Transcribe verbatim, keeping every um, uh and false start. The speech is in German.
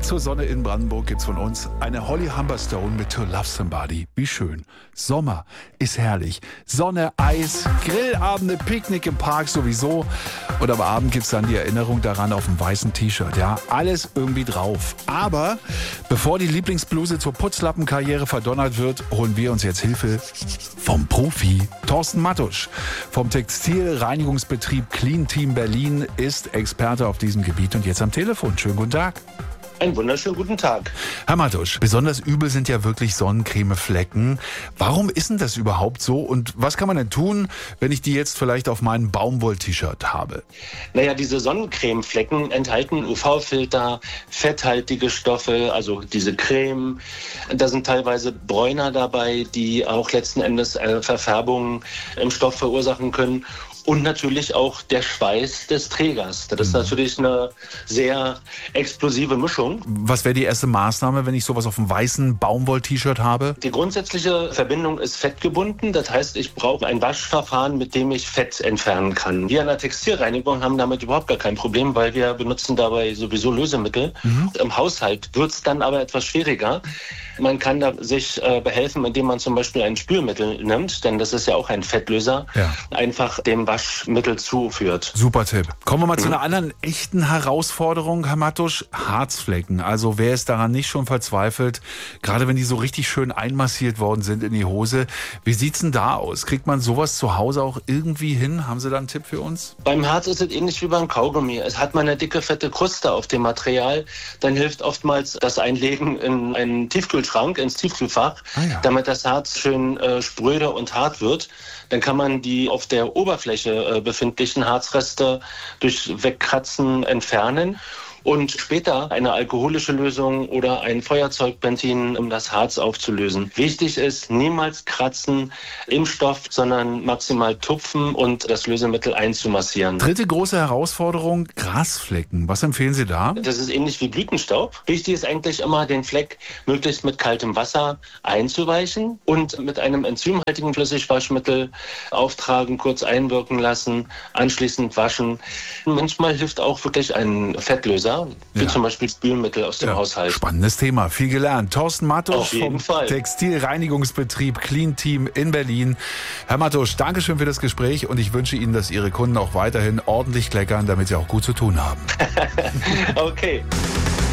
zur Sonne in Brandenburg gibt's von uns eine Holly Humberstone mit To Love Somebody. Wie schön. Sommer ist herrlich. Sonne, Eis, Grillabende, Picknick im Park sowieso. Und am Abend gibt's dann die Erinnerung daran auf dem weißen T-Shirt. Ja, alles irgendwie drauf. Aber bevor die Lieblingsbluse zur Putzlappenkarriere verdonnert wird, holen wir uns jetzt Hilfe vom Profi. Thorsten Mattusch vom Textilreinigungsbetrieb Clean Team Berlin ist Experte auf diesem Gebiet und jetzt am Telefon. Schönen guten Tag. Einen wunderschönen guten Tag. Herr Mattusch, besonders übel sind ja wirklich Sonnencremeflecken. Warum ist denn das überhaupt so und was kann man denn tun, wenn ich die jetzt vielleicht auf meinem Baumwoll-T-Shirt habe? Naja, diese Sonnencremeflecken enthalten U V-Filter, fetthaltige Stoffe, also diese Creme. Da sind teilweise Bräuner dabei, die auch letzten Endes äh, Verfärbungen im Stoff verursachen können. Und natürlich auch der Schweiß des Trägers. Das ist natürlich eine sehr explosive Mischung. Was wäre die erste Maßnahme, wenn ich sowas auf einem weißen Baumwoll-T-Shirt habe? Die grundsätzliche Verbindung ist fettgebunden. Das heißt, ich brauche ein Waschverfahren, mit dem ich Fett entfernen kann. Wir in der Textilreinigung haben damit überhaupt gar kein Problem, weil wir benutzen dabei sowieso Lösemittel. Mhm. Im Haushalt wird es dann aber etwas schwieriger. Man kann da sich äh, behelfen, indem man zum Beispiel ein Spülmittel nimmt, denn das ist ja auch ein Fettlöser, ja. Einfach dem Waschmittel zuführt. Super Tipp. Kommen wir mal mhm. zu einer anderen echten Herausforderung, Herr Mattusch. Harzflecken. Also wer ist daran nicht schon verzweifelt, gerade wenn die so richtig schön einmassiert worden sind in die Hose. Wie sieht's denn da aus? Kriegt man sowas zu Hause auch irgendwie hin? Haben Sie da einen Tipp für uns? Beim Harz ist es ähnlich wie beim Kaugummi. Es hat man eine dicke, fette Kruste auf dem Material. Dann hilft oftmals das Einlegen in einen Tiefkühlschrank, ins Tiefkühlfach, ah ja. damit das Harz schön äh, spröde und hart wird. Dann kann man die auf der Oberfläche äh, befindlichen Harzreste durch Wegkratzen entfernen. Und später eine alkoholische Lösung oder ein Feuerzeugbentin, um das Harz aufzulösen. Wichtig ist, niemals kratzen im Stoff, sondern maximal tupfen und das Lösemittel einzumassieren. Dritte große Herausforderung, Grasflecken. Was empfehlen Sie da? Das ist ähnlich wie Blütenstaub. Wichtig ist eigentlich immer, den Fleck möglichst mit kaltem Wasser einzuweichen und mit einem enzymhaltigen Flüssigwaschmittel auftragen, kurz einwirken lassen, anschließend waschen. Manchmal hilft auch wirklich ein Fettlöser. Wie ja. zum Beispiel Spülmittel aus dem ja. Haushalt. Spannendes Thema, viel gelernt. Thorsten Mattusch vom Fall. Textilreinigungsbetrieb Clean Team in Berlin. Herr Mattusch, Dankeschön für das Gespräch und ich wünsche Ihnen, dass Ihre Kunden auch weiterhin ordentlich kleckern, damit sie auch gut zu tun haben. Okay.